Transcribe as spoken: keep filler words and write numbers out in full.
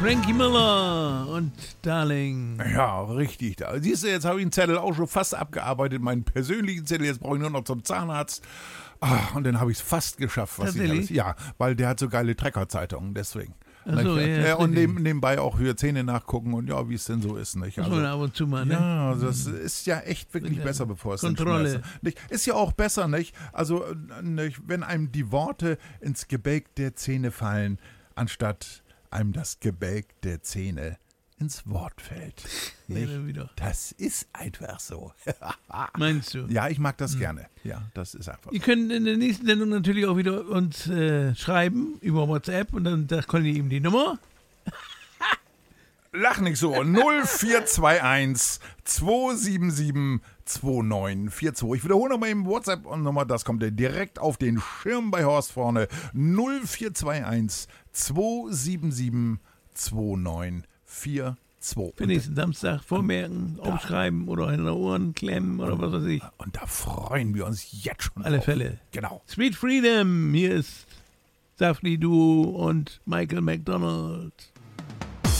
Frankie Miller und Darling. Ja, richtig. Da. Siehst du, jetzt habe ich den Zettel auch schon fast abgearbeitet, meinen persönlichen Zettel. Jetzt brauche ich nur noch zum Zahnarzt. Ah, und dann habe ich es fast geschafft. Was ich alles, ja, weil der hat so geile Trecker-Zeitungen, deswegen. Ach so, ja, ja, und neben, nebenbei auch für Zähne nachgucken und ja, wie es denn so ist. Nicht? Also, ab und zu mal, ne? Ja, das ist ja echt wirklich Mit besser, bevor es Kontrolle. Nicht? Ist ja auch besser, nicht? Also, nicht, wenn einem die Worte ins Gebälk der Zähne fallen, anstatt einem das Gebälk der Zähne ins Wort fällt. Nicht? Ja, das ist einfach so. Meinst du? Ja, ich mag das hm. gerne. Ja, das ist einfach Ihr so. könnt in der nächsten Sendung natürlich auch wieder uns äh, schreiben über WhatsApp und dann sagt Conny ihm die Nummer. Lach nicht so. null vier zwei eins zwei sieben sieben zwei neun vier zwei. Ich wiederhole nochmal eben WhatsApp-Nummer, das kommt direkt auf den Schirm bei Horst vorne. null vier zwei eins zwei sieben sieben zwei neun vier zwei. Für nächsten Samstag vormerken, da, aufschreiben oder in den Ohren klemmen oder was weiß ich. Und da freuen wir uns jetzt schon Alle drauf. Fälle. Genau. Sweet Freedom, hier ist Safri Duo und Michael McDonald.